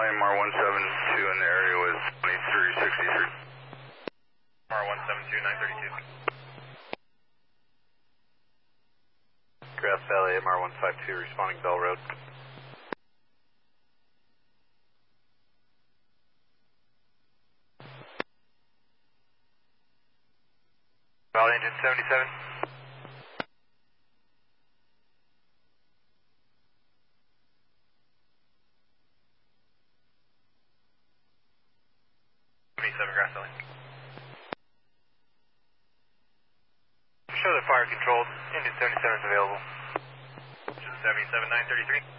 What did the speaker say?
MR172 in the area with 2363. MR172, 932. Grass Valley, MR152 responding Bell Road. Valley engine 77. Grass Valley. Show the fire controlled. Engine 77 is available. Engine 77, 933.